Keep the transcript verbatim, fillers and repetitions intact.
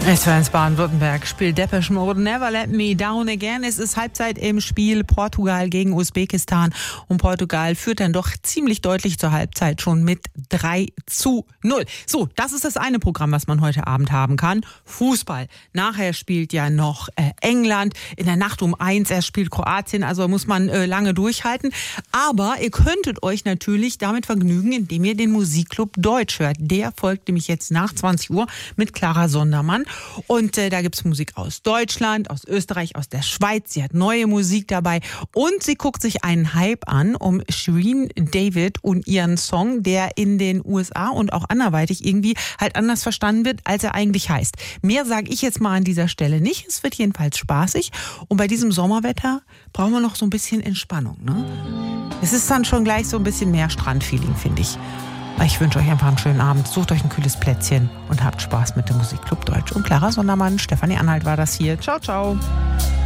S V eins Baden-Württemberg spielt Depeche Mode Never Let Me Down Again. Es ist Halbzeit im Spiel Portugal gegen Usbekistan und Portugal führt dann doch ziemlich deutlich zur Halbzeit schon mit drei zu null. So, das ist das eine Programm, was man heute Abend haben kann. Fußball. Nachher spielt ja noch äh, England. In der Nacht um eins erst spielt Kroatien, also muss man äh, lange durchhalten. Aber ihr könntet euch natürlich damit vergnügen, indem ihr den Musikclub Deutsch hört. Der folgt nämlich jetzt nach zwanzig Uhr mit Clara Sondermann. Und äh, da gibt's Musik aus Deutschland, aus Österreich, aus der Schweiz. Sie hat neue Musik dabei und sie guckt sich einen Hype an um Shirin David und ihren Song, der in den U S A und auch anderweitig irgendwie halt anders verstanden wird, als er eigentlich heißt. Mehr sage ich jetzt mal an dieser Stelle nicht. Es wird jedenfalls spaßig und bei diesem Sommerwetter brauchen wir noch so ein bisschen Entspannung, ne? Es ist dann schon gleich so ein bisschen mehr Strandfeeling, finde ich. Ich wünsche euch einfach einen schönen Abend, sucht euch ein kühles Plätzchen und habt Spaß mit dem Musikclub Deutsch. Und Clara Sondermann, Stefanie Anhalt war das hier. Ciao, ciao.